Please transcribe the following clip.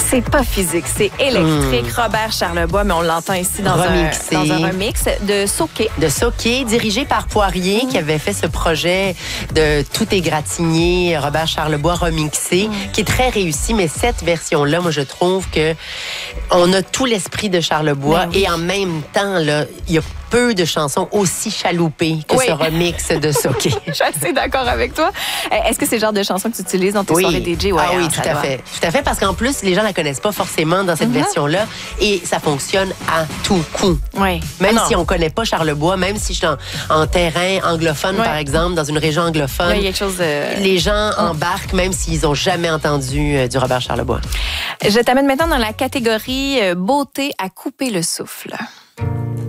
C'est pas physique, c'est électrique. Robert Charlebois, mais on l'entend ici dans un remix de Soké. De Soké, dirigé par Poirier, qui avait fait ce projet de Tout égratigné, Robert Charlebois remixé, qui est très réussi. Mais cette version-là, moi, je trouve que on a tout l'esprit de Charlebois et en même temps, là, il y a peu de chansons aussi chaloupées que ce remix de Soké. Je suis assez d'accord avec toi. Est-ce que c'est le genre de chanson que tu utilises dans tes soirées DJ? Ouais, oui, tout à fait. Tout à fait, parce qu'en plus, les gens la connaissent pas forcément dans cette version-là et ça fonctionne à tout coup. Oui. Même si on connaît pas Charlebois, même si je suis en terrain anglophone, par exemple, dans une région anglophone, il y a quelque chose les gens embarquent même s'ils ont jamais entendu du Robert Charlebois. Je t'amène maintenant dans la catégorie beauté à couper le souffle.